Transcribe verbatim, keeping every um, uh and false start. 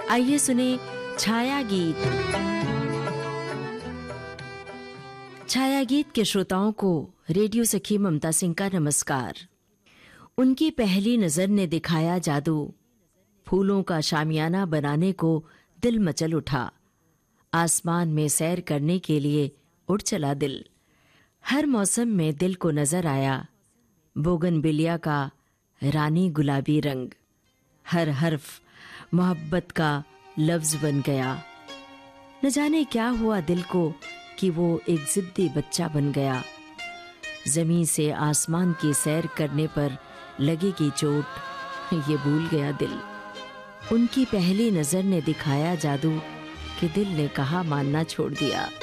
आइए सुने छाया गीत। छाया गीत के श्रोताओं को रेडियो सखी ममता सिंह का नमस्कार। उनकी पहली नजर ने दिखाया जादू, फूलों का शामियाना बनाने को दिल मचल उठा। आसमान में सैर करने के लिए उड़ चला दिल। हर मौसम में दिल को नजर आया बोगनविलिया का रानी गुलाबी रंग। हर हर्फ मोहब्बत का लफ्ज बन गया। न जाने क्या हुआ दिल को कि वो एक जिद्दी बच्चा बन गया। जमीन से आसमान की सैर करने पर लगेगी चोट, ये भूल गया दिल। उनकी पहली नजर ने दिखाया जादू कि दिल ने कहा मानना छोड़ दिया।